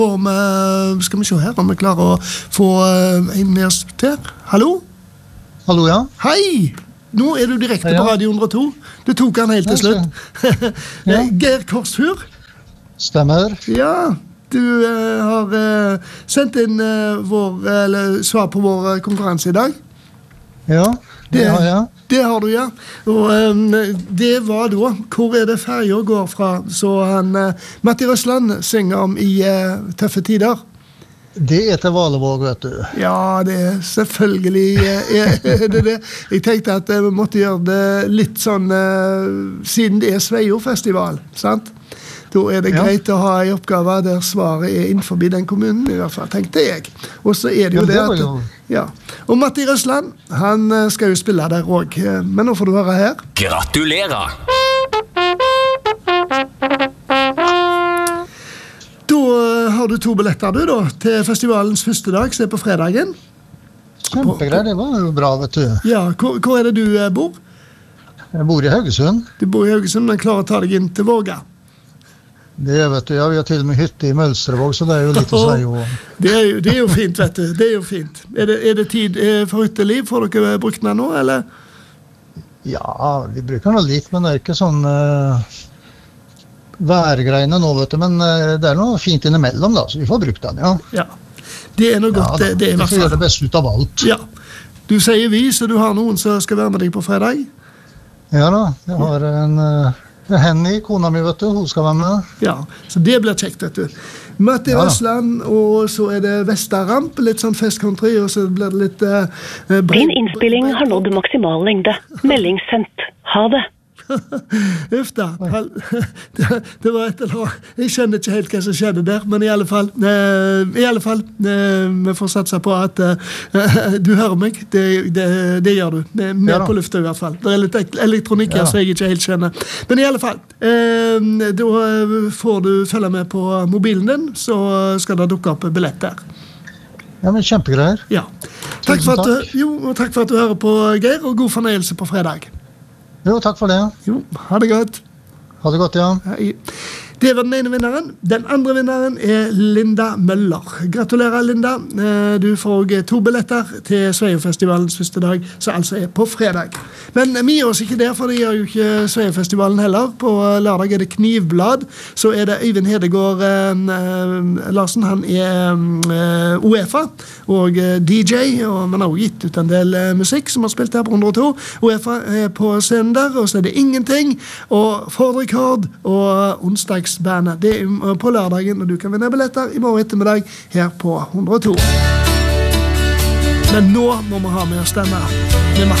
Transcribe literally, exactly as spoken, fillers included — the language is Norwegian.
Skal vi se her om vi klarer å få en med oss til. Hallo? Hallo, ja. Hei! Nå er du direkte på Radio hundre og to. Du tok han helt til slutt. Ja. Geir Korsfjord. Stemmer. Ja, du uh, har uh, sendt inn uh, vår, eller, svar på vår konkurranse i dag. Ja, det, det har jeg. Det har du, ja. Og um, det var da, hvor er det fergen går fra, så han, uh, Matti Røsland synger om i uh, tøffe tider. Det er til Valevåg, vet du. Ja, det er selvfølgelig uh, er det det. Jeg tenkte at uh, vi måtte gjøre det litt sånn, uh, siden det er Sveio-festival, sant? Da er det greit ja. Å ha en oppgave der svaret er innenfor den kommunen, i hvert fall, tenkte jeg. Og så er det jo ja, det, det at... Ja. Og Matti Røsland, han skal jo spille der også, men nå får du høre her. Gratulerer! Da har du to billetter du da, til festivalens første dag, som er på fredagen. Kjempegreier, det var jo bra, vet du. Ja, hvor, hvor er det du bor? Jeg bor i Haugesund. Du bor i Haugesund, men klarer å ta deg inn til Våga. Det vet du, ja, vi har til og med hytte i Mølstrevåg, så det er jo litt å si jo. Det er jo, det er jo fint, vet du, det er jo fint. Er det, er det tid for hytteliv? Får dere brukt den nå, eller? Ja, vi bruker den litt, men det er ikke sånn uh, værgreiene nå, vet du, men uh, det er noe fint innimellom da, så vi får brukt den, ja. Ja, det er noe godt, ja, det, det er i hvert fall. Vi får gjøre det best ut av alt. Ja, du sier vi, så du har noen som skal være med deg på fredag? Ja da, jeg har en... Uh, Henny, kona mi, vet du, hun skal være med. Ja, så det blir kjekt, vet du. Matti ja. Røsland, og så er det Vestaramp, litt sånn festcountry, og så blir det litt... Uh, Din innspilling har nådd maksimal lengde. Melding sendt. Ha det. Uff da. Det, det var et eller annet. Jeg skjønner ikke helt hva som skjedde der, men i alle fall, uh, i alle fall, uh, vi får satse på at uh, du hører meg. Det, det, det gjør du. Det er mer ja, på lufta i hvert fall. Det er litt elektronikk her, ja. Så jeg ikke helt skjønner. Men i alle fall, uh, da får du følge med på mobilen din, så skal det dukke opp billett der. Ja, men kjempegreier. Ja. Takk for, at, takk. Jo, og takk for at du hører på, Geir, og god fornøyelse på fredag. Jo, takk for det. Jo, ha det godt. Ha det godt, ja. Hei. Det var den ene vinneren. Den andre vinneren er Linda Møller. Gratulerer, Linda. Du får to billetter til Sveio-festivalens første dag, som altså er på fredag. Men vi gir oss ikke der, for det gjør jo ikke Sveio-festivalen heller. På lørdag er det Knivblad. Så er det Øyvind Hedegaard eh, Larsen. Han er eh, O E F A og D J, og man har også gitt ut en del eh, musikk som har spilt her på hundre og to. O E F A er på scenen der, og så er det Ingenting, og Ford Rekord, og onsdags bandet. Det er på lørdagen, og du kan vinne billetter i morgen ettermiddag her på hundre og to. Men nå må vi ha med oss denne med